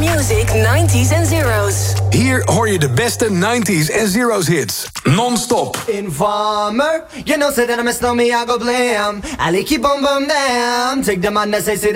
music 90s en zeros. Hier hoor je de beste 90s en zeros hits. Non-stop. Informer, you know say that I miss no me, I go blame. I keep on bum them. Take the man that say